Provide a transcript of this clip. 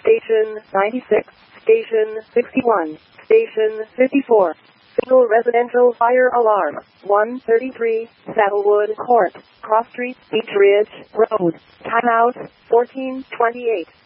Station 96, Station 61, Station 54. Single residential fire alarm, 133, Saddlewood Court, Cross Street, Beach Ridge Road. Timeout, 14:28.